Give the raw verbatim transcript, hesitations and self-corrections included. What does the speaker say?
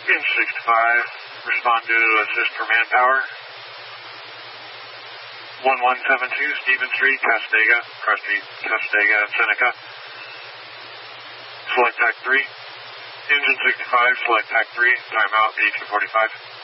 Engine sixty-five, respond to assist for manpower. one one seven two, Stephen Street, Castega, Krusty, Castega, Seneca. Select T A C three. Engine sixty-five, select T A C three, timeout eighteen forty-five.